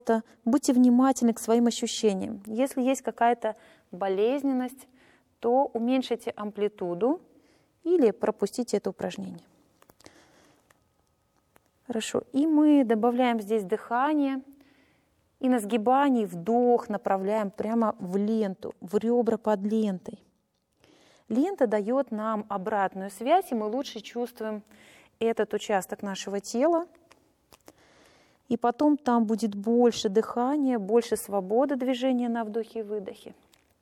Будьте внимательны к своим ощущениям. Если есть какая-то болезненность, то уменьшите амплитуду или пропустите это упражнение. Хорошо. И мы добавляем здесь дыхание. И на сгибании вдох направляем прямо в ленту, в ребра под лентой. Лента дает нам обратную связь, и мы лучше чувствуем этот участок нашего тела. И потом там будет больше дыхания, больше свободы движения на вдохе и выдохе.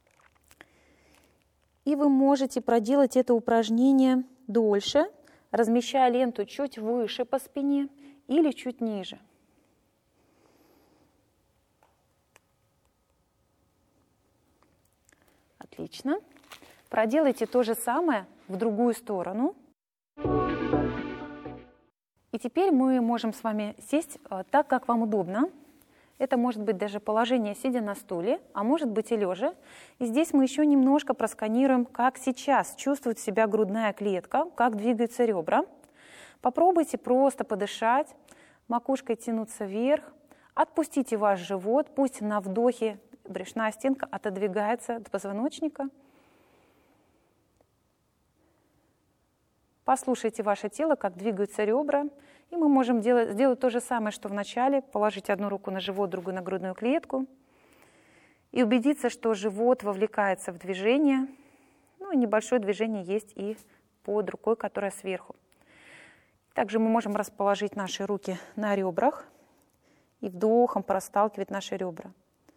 И вы можете проделать это упражнение дольше, размещая ленту чуть выше по спине или чуть ниже. Отлично. Проделайте то же самое в другую сторону. И теперь мы можем с вами сесть так, как вам удобно. Это может быть даже положение, сидя на стуле, а может быть и лежа. И здесь мы еще немножко просканируем, как сейчас чувствует себя грудная клетка, как двигаются ребра. Попробуйте просто подышать, макушкой тянуться вверх. Отпустите ваш живот, пусть на вдохе брюшная стенка отодвигается от позвоночника. Послушайте ваше тело, как двигаются ребра. И мы можем сделать то же самое, что в начале. Положить одну руку на живот, другую на грудную клетку. И убедиться, что живот вовлекается в движение. Ну и небольшое движение есть и под рукой, которая сверху. Также мы можем расположить наши руки на ребрах и вдохом порасталкивать наши ребра.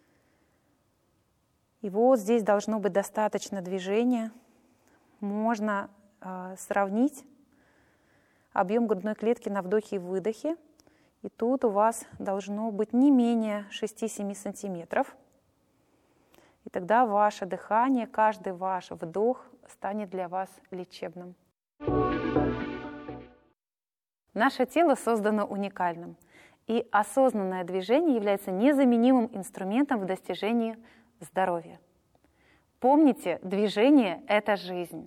И вот здесь должно быть достаточно движения. Можно сравнить объем грудной клетки на вдохе и выдохе. И тут у вас должно быть не менее 6-7 сантиметров. И тогда ваше дыхание, каждый ваш вдох станет для вас лечебным. Наше тело создано уникальным. И осознанное движение является незаменимым инструментом в достижении здоровья. Помните, движение – это жизнь.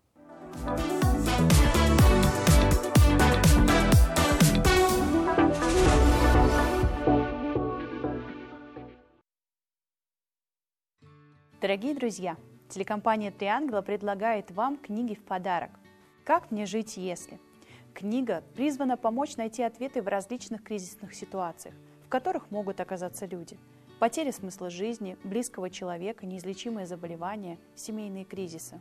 Дорогие друзья, телекомпания «Три ангела» предлагает вам книги в подарок. «Как мне жить, если?». Книга призвана помочь найти ответы в различных кризисных ситуациях, в которых могут оказаться люди. Потеря смысла жизни, близкого человека, неизлечимые заболевания, семейные кризисы.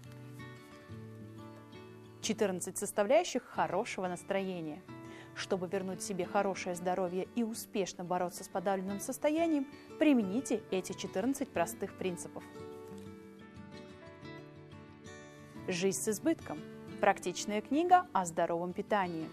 14 составляющих хорошего настроения. Чтобы вернуть себе хорошее здоровье и успешно бороться с подавленным состоянием, примените эти 14 простых принципов. «Жизнь с избытком». Практичная книга о здоровом питании.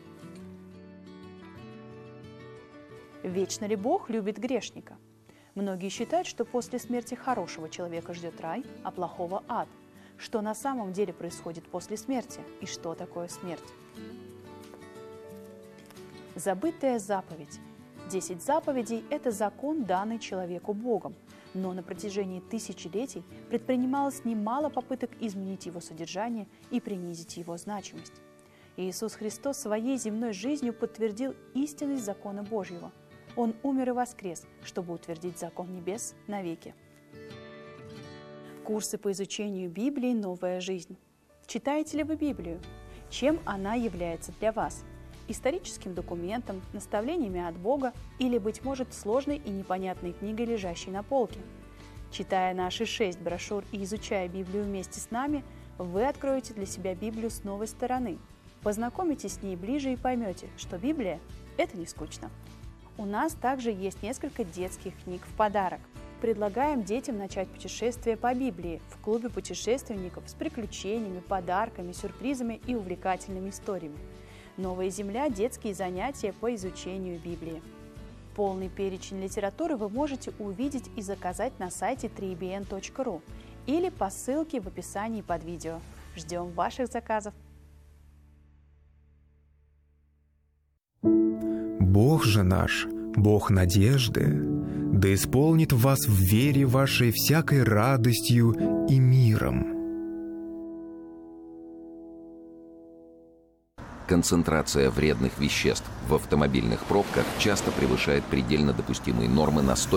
«Вечно ли Бог любит грешника?» Многие считают, что после смерти хорошего человека ждет рай, а плохого – ад. Что на самом деле происходит после смерти и что такое смерть? Забытая заповедь. 10 заповедей – это закон, данный человеку Богом. Но на протяжении тысячелетий предпринималось немало попыток изменить его содержание и принизить его значимость. Иисус Христос своей земной жизнью подтвердил истинность закона Божьего. Он умер и воскрес, чтобы утвердить закон небес навеки. Курсы по изучению Библии «Новая жизнь». Читаете ли вы Библию? Чем она является для вас? Историческим документом, наставлениями от Бога или, быть может, сложной и непонятной книгой, лежащей на полке? Читая наши 6 брошюр и изучая Библию вместе с нами, вы откроете для себя Библию с новой стороны. Познакомитесь с ней ближе и поймете, что Библия – это не скучно. У нас также есть несколько детских книг в подарок. Предлагаем детям начать путешествие по Библии в клубе путешественников с приключениями, подарками, сюрпризами и увлекательными историями. «Новая земля» – детские занятия по изучению Библии. Полный перечень литературы вы можете увидеть и заказать на сайте 3bn.ru или по ссылке в описании под видео. Ждем ваших заказов! Бог же наш, Бог надежды, да исполнит вас в вере вашей всякой радостью и миром. Концентрация вредных веществ в автомобильных пробках часто превышает предельно допустимые нормы на 100